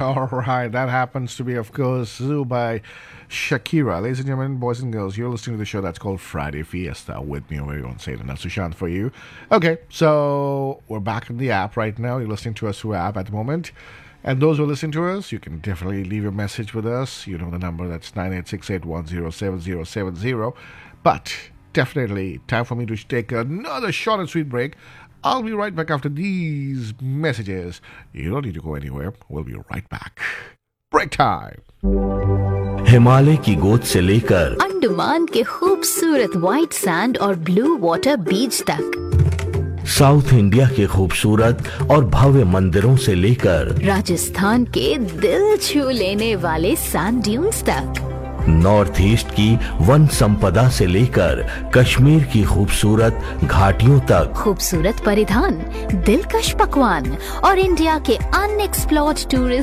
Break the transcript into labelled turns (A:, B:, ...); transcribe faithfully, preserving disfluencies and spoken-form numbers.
A: All right, that happens to be, of course, Zoo by Shakira. Ladies and gentlemen, boys and girls, you're listening to the show that's called Friday Fiesta with me, where you won't say it, and that's Sushant for you. Okay, so we're back in the app right now. You're listening to us through app at the moment. And those who are listening to us, you can definitely leave a message with us. You know the number, that's nine eight six eight one zero seven zero seven zero. But definitely time for me to take another short and sweet break. I'll be right back after these messages. You don't need to go anywhere. We'll be right back. Break time.
B: Himalaya की गोद से लेकर
C: अंडमान के खूबसूरत white sand और blue water बीच तक,
B: south India के खूबसूरत और भव्य मंदिरों से लेकर
C: राजस्थान के दिल छू लेने वाले सैंड ड्यून्स तक,
B: नॉर्थ ईस्ट की वन संपदा से लेकर कश्मीर की खूबसूरत घाटियों तक,
C: खूबसूरत परिधान, दिलकश पकवान और इंडिया के अनएक्सप्लोर्ड टूरिस्ट